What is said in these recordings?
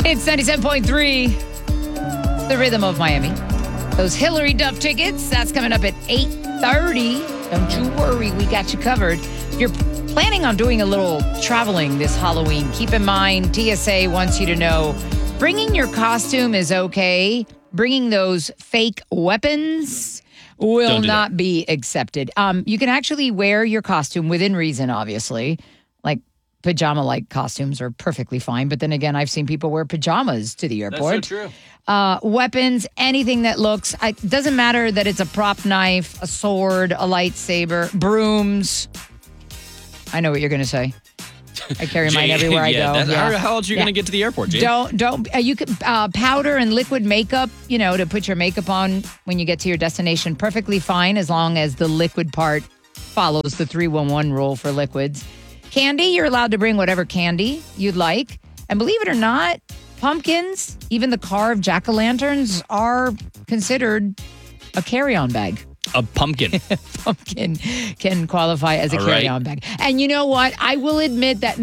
It's 97.3, the rhythm of Miami. Those Hillary Duff tickets, that's coming up at 8:30. Don't you worry, we got you covered. If you're planning on doing a little traveling this Halloween, keep in mind TSA wants you to know bringing your costume is okay. Bringing those fake weapons will not be accepted. You can actually wear your costume within reason, obviously. Like pajama-like costumes are perfectly fine. But then again, I've seen people wear pajamas to the airport. That's so true. Weapons, anything that looks, it doesn't matter that it's a prop knife, a sword, a lightsaber, brooms. I know what you're going to say. I carry mine everywhere I go. How else are you going to get to the airport, Jay? You could powder and liquid makeup, to put your makeup on when you get to your destination. Perfectly fine as long as the liquid part follows the 3-1-1 rule for liquids. Candy, you're allowed to bring whatever candy you'd like. And believe it or not, pumpkins, even the carved jack-o'-lanterns are considered a carry-on bag. A pumpkin. Pumpkin can qualify as a carry-on bag. And you know what? I will admit that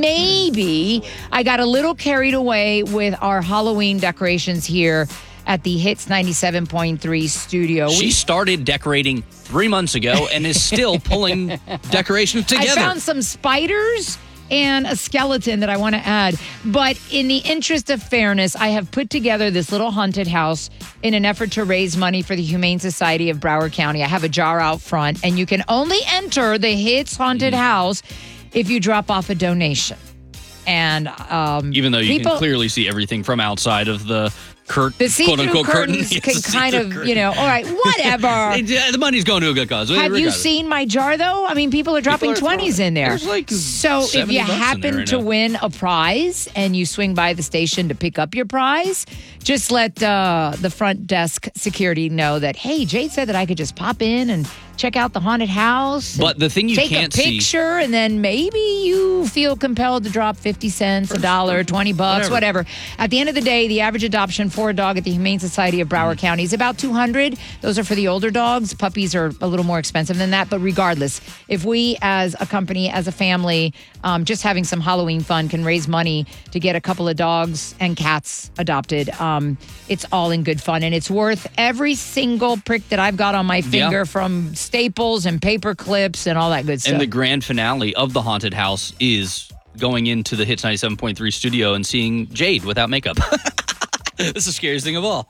maybe I got a little carried away with our Halloween decorations here at the Hits 97.3 studio. She started decorating 3 months ago and is still pulling decorations together. I found some spiders and a skeleton that I want to add. But in the interest of fairness, I have put together this little haunted house in an effort to raise money for the Humane Society of Broward County. I have a jar out front, and you can only enter the Hits Haunted House if you drop off a donation. And even though you can clearly see everything from outside of the see-through curtains can kind of, all right, whatever. The money's going to a good cause. Have you seen my jar, though? I mean, people are dropping 20s in there. There's like so if you happen to win a prize and you swing by the station to pick up your prize, just let the front desk security know that, hey, Jade said that I could just pop in and check out the haunted house. But the thing you can't see. Take a picture, and then maybe you feel compelled to drop 50 cents, $1, $20, whatever. At the end of the day, the average adoption for a dog at the Humane Society of Broward County is about $200. Those are for the older dogs. Puppies are a little more expensive than that. But regardless, if we as a company, as a family, just having some Halloween fun can raise money to get a couple of dogs and cats adopted, it's all in good fun. And it's worth every single prick that I've got on my finger from staples and paper clips and all that good stuff. And the grand finale of the haunted house is going into the Hits 97.3 studio and seeing Jade without makeup. This is the scariest thing of all.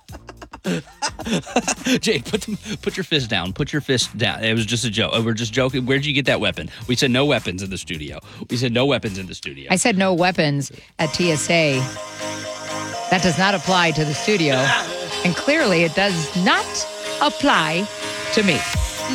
Jade, put your fist down. Put your fist down. It was just a joke. We're just joking. Where'd you get that weapon? We said no weapons in the studio. I said no weapons at TSA. That does not apply to the studio. And clearly it does not apply to me.